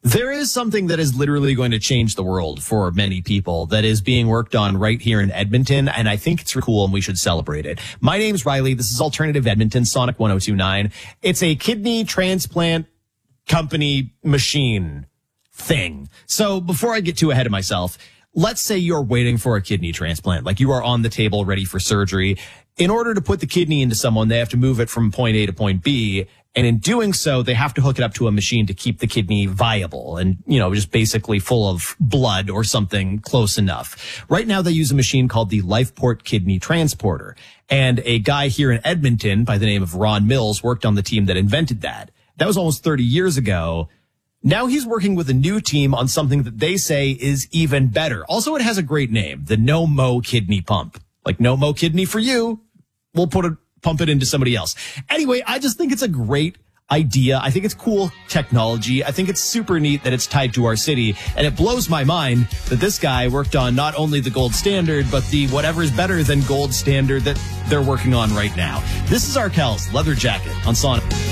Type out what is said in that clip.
There is something that is literally going to change the world for many people that is being worked on right here in Edmonton, and I think it's really cool and we should celebrate it. My name's Riley. This is Alternative Edmonton, Sonic 102.9. It's a kidney transplant company machine thing. So before I get too ahead of myself, let's say you're waiting for a kidney transplant, like you are on the table ready for surgery. In order to put the kidney into someone, they have to move it from point A to point B. And in doing so, they have to hook it up to a machine to keep the kidney viable and, just basically full of blood or something close enough. Right now, they use a machine called the LifePort Kidney Transporter. And a guy here in Edmonton by the name of Ron Mills worked on the team that invented that. That was almost 30 years ago. Now he's working with a new team on something that they say is even better. Also, it has a great name, the No Mo Kidney Pump. Like no mo kidney for you. We'll pump it into somebody else. Anyway, I just think it's a great idea. I think it's cool technology. I think it's super neat that it's tied to our city. And it blows my mind that this guy worked on not only the gold standard, but the whatever's better than gold standard that they're working on right now. This is Arkells Leather Jacket on Sonic.